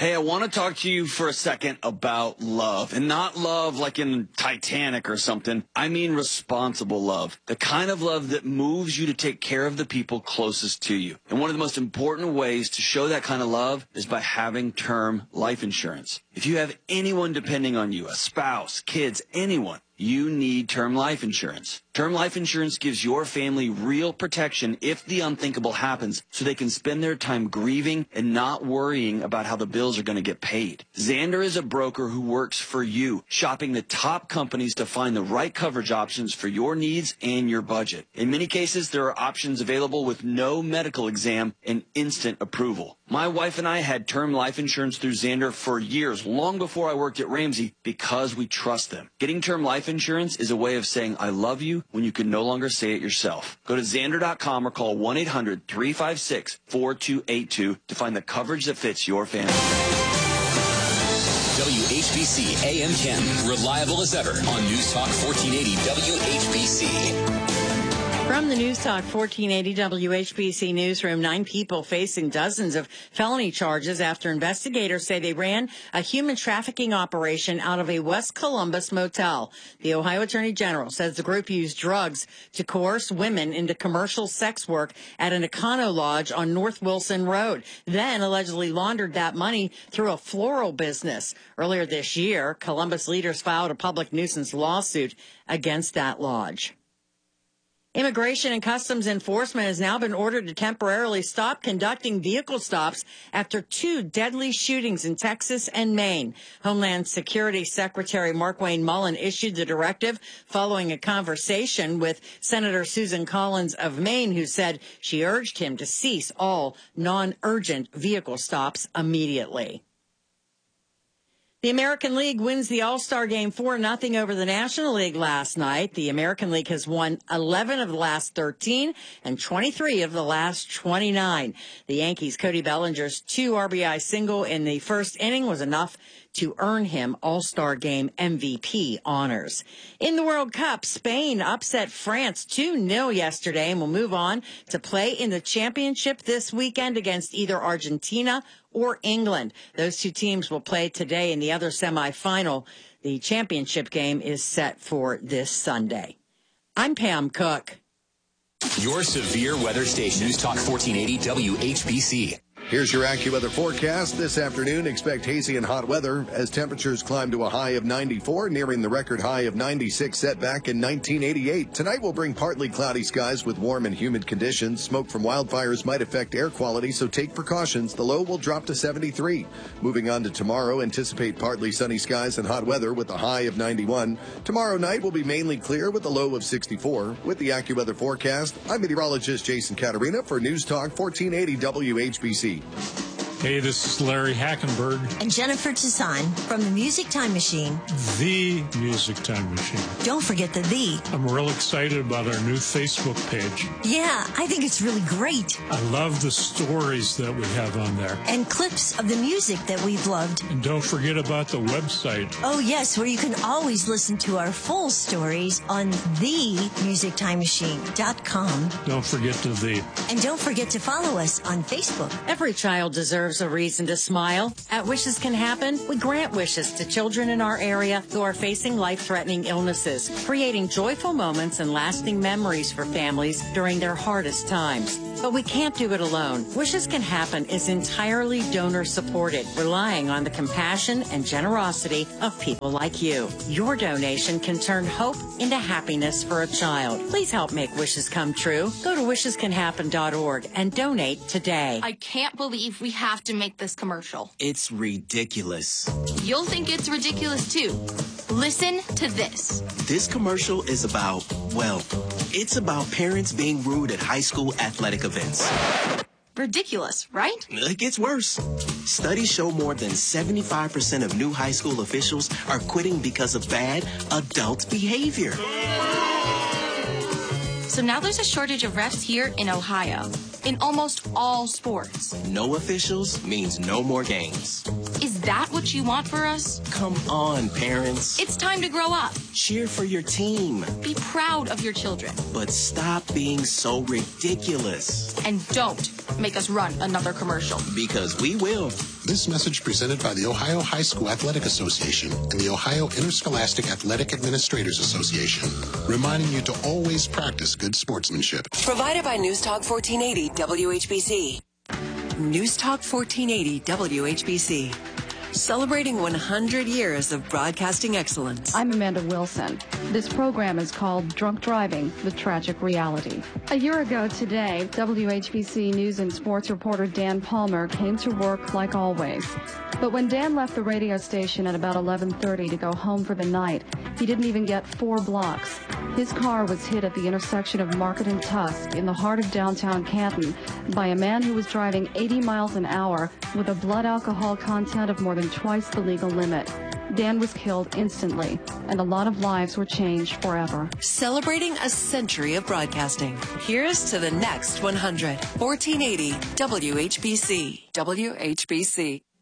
Hey, I want to talk to you for a second about love. And not love like in Titanic or something. I mean responsible love. The kind of love that moves you to take care of the people closest to you. And one of the most important ways to show that kind of love is by having term life insurance. If you have anyone depending on you, a spouse, kids, anyone, you need term life insurance. Term life insurance gives your family real protection if the unthinkable happens, so they can spend their time grieving and not worrying about how the bills are going to get paid. Xander is a broker who works for you, shopping the top companies to find the right coverage options for your needs and your budget. In many cases, there are options available with no medical exam and instant approval. My wife and I had term life insurance through Xander for years, long before I worked at Ramsey, because we trust them. Getting term life insurance is a way of saying I love you when you can no longer say it yourself. Go to Xander.com or call 1-800-356-4282 to find the coverage that fits your family. WHBC AM 10, reliable as ever on News Talk 1480 WHBC. From the News Talk 1480 WHBC newsroom, 9 people facing dozens of felony charges after investigators say they ran a human trafficking operation out of a West Columbus motel. The Ohio Attorney General says the group used drugs to coerce women into commercial sex work at an Econo Lodge on North Wilson Road, then allegedly laundered that money through a floral business. Earlier this year, Columbus leaders filed a public nuisance lawsuit against that lodge. Immigration and Customs Enforcement has now been ordered to temporarily stop conducting vehicle stops after 2 deadly shootings in Texas and Maine. Homeland Security Secretary Markwayne Mullin issued the directive following a conversation with Senator Susan Collins of Maine, who said she urged him to cease all non-urgent vehicle stops immediately. The American League wins the All-Star Game 4-0 over the National League last night. The American League has won 11 of the last 13 and 23 of the last 29. The Yankees' Cody Bellinger's 2 RBI single in the first inning was enough to earn him All-Star Game MVP honors. In the World Cup, Spain upset France 2-0 yesterday and will move on to play in the championship this weekend against either Argentina or England. Those 2 teams will play today in the other semifinal. The championship game is set for this Sunday. I'm Pam Cook. Your severe weather station, News Talk 1480 WHBC. Here's your AccuWeather forecast. This afternoon, expect hazy and hot weather as temperatures climb to a high of 94, nearing the record high of 96 set back in 1988. Tonight will bring partly cloudy skies with warm and humid conditions. Smoke from wildfires might affect air quality, so take precautions. The low will drop to 73. Moving on to tomorrow, anticipate partly sunny skies and hot weather with a high of 91. Tomorrow night will be mainly clear with a low of 64. With the AccuWeather forecast, I'm meteorologist Jason Caterina for News Talk 1480 WHBC. Hey, this is Larry Hackenberg. And Jennifer Toussaint from the Music Time Machine. The Music Time Machine. Don't forget the "the." I'm real excited about our new Facebook page. Yeah, I think it's really great. I love the stories that we have on there. And clips of the music that we've loved. And don't forget about the website. Oh, yes, where you can always listen to our full stories on themusictimemachine.com. Don't forget to the. And don't forget to follow us on Facebook. Every child deserves a reason to smile. At Wishes Can Happen, we grant wishes to children in our area who are facing life-threatening illnesses, creating joyful moments and lasting memories for families during their hardest times. But we can't do it alone. Wishes Can Happen is entirely donor-supported, relying on the compassion and generosity of people like you. Your donation can turn hope into happiness for a child. Please help make wishes come true. Go to wishescanhappen.org and donate today. I can't believe we have to make this commercial. It's ridiculous. You'll think it's ridiculous too. Listen to this. This commercial is about, well, it's about parents being rude at high school athletic events. Ridiculous, right? It gets worse. Studies show more than 75% of new high school officials are quitting because of bad adult behavior. So now there's a shortage of refs here in Ohio, in almost all sports. No officials means no more games. Is that what you want for us? Come on, parents. It's time to grow up. Cheer for your team. Be proud of your children. But stop being so ridiculous. And don't make us run another commercial. Because we will. This message presented by the Ohio High School Athletic Association and the Ohio Interscholastic Athletic Administrators Association, reminding you to always practice good sportsmanship. Provided by News Talk 1480 WHBC. News Talk 1480 WHBC. Celebrating 100 years of broadcasting excellence. I'm Amanda Wilson. This program is called Drunk Driving, the Tragic Reality. A year ago today, WHBC News and Sports reporter Dan Palmer came to work like always. But when Dan left the radio station at about 11:30 to go home for the night, he didn't even get 4 blocks. His car was hit at the intersection of Market and Tusk in the heart of downtown Canton by a man who was driving 80 miles an hour with a blood alcohol content of more than twice the legal limit. Dan was killed instantly, and a lot of lives were changed forever. Celebrating a century of broadcasting. Here's to the next 100. 1480 WHBC. WHBC.